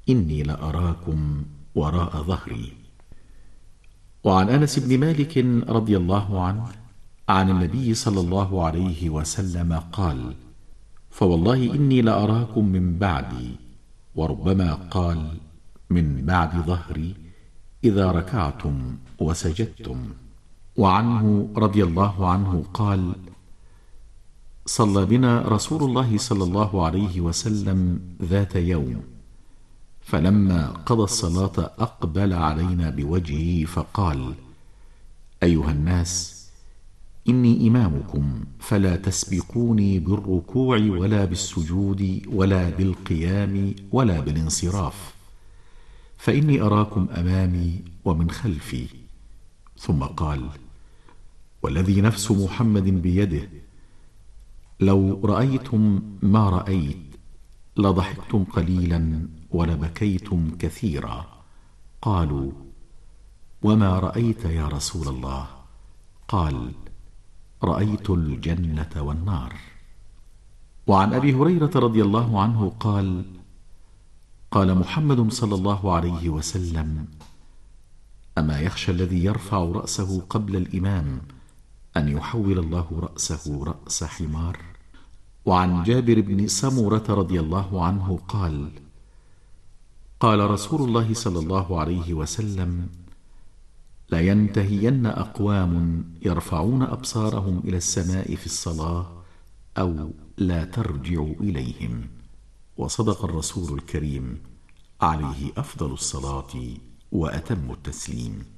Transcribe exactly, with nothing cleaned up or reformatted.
إني لأراكم وراء ظهري. وعن أنس بن مالك رضي الله عنه عن النبي صلى الله عليه وسلم قال: فوالله إني لأراكم من بعدي، وربما قال من بعد ظهري، إذا ركعتم وسجدتم. وعنه رضي الله عنه قال: صلى بنا رسول الله صلى الله عليه وسلم ذات يوم، فلما قضى الصلاة أقبل علينا بوجهه فقال: أيها الناس، إني إمامكم، فلا تسبقوني بالركوع ولا بالسجود ولا بالقيام ولا بالانصراف، فإني أراكم أمامي ومن خلفي. ثم قال: والذي نفس محمد بيده، لو رأيتم ما رأيت لضحكتم قليلا ولبكيتم كثيرا. قالوا: وما رأيت يا رسول الله؟ قال: رأيت الجنة والنار. وعن أبي هريرة رضي الله عنه قال: قال محمد صلى الله عليه وسلم: أما يخشى الذي يرفع رأسه قبل الإمام أن يحول الله رأسه رأس حمار؟ وعن جابر بن سمرة رضي الله عنه قال: قال رسول الله صلى الله عليه وسلم: لينتهين أقوام يرفعون أبصارهم إلى السماء في الصلاة أو لا ترجعوا إليهم. وصدق الرسول الكريم عليه أفضل الصلاة وأتم التسليم.